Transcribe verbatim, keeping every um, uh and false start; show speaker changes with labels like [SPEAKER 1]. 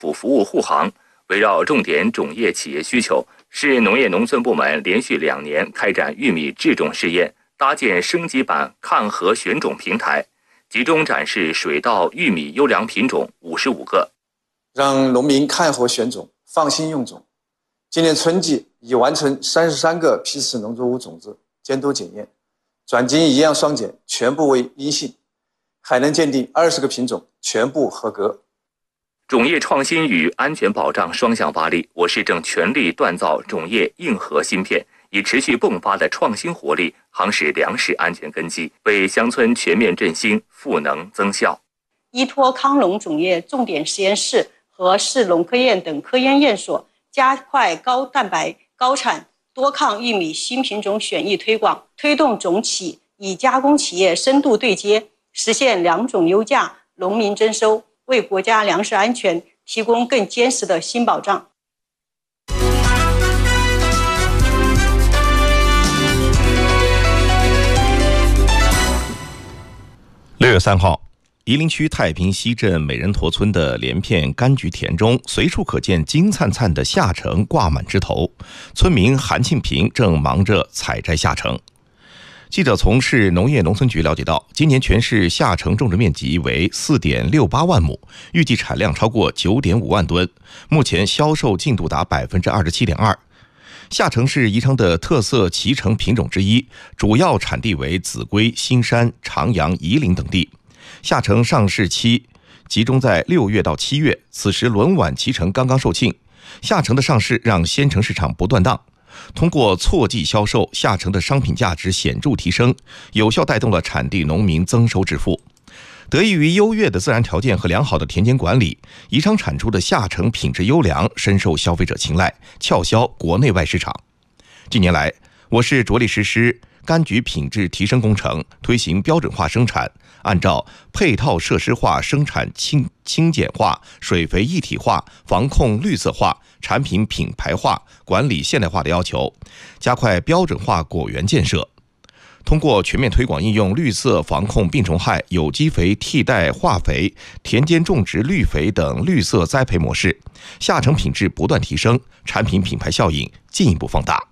[SPEAKER 1] 服服务护航。围绕重点种业企业需求，市农业农村部门连续两年开展玉米制种试验，搭建升级版抗核选种平台，集中展示水稻、玉米优良品种五十五个，
[SPEAKER 2] 让农民看核选种，放心用种。今年春季已完成三十三个批次农作物种子监督检验，转基因一样双检全部为阴性，海能鉴定二十个品种全部合格。
[SPEAKER 1] 种业创新与安全保障双向发力，我市正全力锻造种业硬核芯片，以持续迸发的创新活力夯实粮食安全根基，为乡村全面振兴赋能增效。
[SPEAKER 3] 依托康农种业重点实验室和市农科院等科研院所，加快高蛋白、高产、多抗玉米新品种选育推广，推动种企与加工企业深度对接，实现良种优价、农民增收，为国家粮食安全提供更坚实的新保障。
[SPEAKER 4] 六月三号，夷陵区太平西镇美人坨村的连片柑橘田中，随处可见金灿灿的夏橙挂满枝头，村民韩庆平正忙着采摘夏橙。记者从市农业农村局了解到，今年全市夏橙种植面积为 四点六八万亩，预计产量超过 九点五万吨，目前销售进度达 百分之二十七点二。夏橙是宜昌的特色脐橙品种之一，主要产地为秭归、新山、长阳、夷陵等地。夏橙上市期集中在六月到七月，此时轮晚脐橙刚刚售罄。夏橙的上市让鲜橙市场不断档，通过错季销售，夏橙的商品价值显著提升，有效带动了产地农民增收致富。得益于优越的自然条件和良好的田间管理，宜昌产出的夏橙品质优良，深受消费者青睐，翘销国内外市场。近年来，我市着力实施柑橘品质提升工程，推行标准化生产，按照配套设施化生产轻轻简化、水肥一体化、防控绿色化、产品品牌化、管理现代化的要求，加快标准化果园建设。通过全面推广应用绿色防控病虫害、有机肥替代化肥、田间种植绿肥等绿色栽培模式，夏橙品质不断提升，产品品牌效应进一步放大。